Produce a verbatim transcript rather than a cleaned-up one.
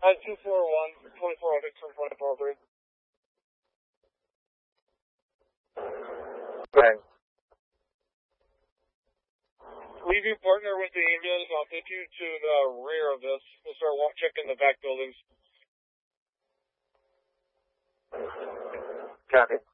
Uh, two four one, twenty-four oh six from twenty-four oh three. Okay. Leave your partner with the ambulance. I'll take you to the rear of this. We'll start walk checking the back buildings. Copy.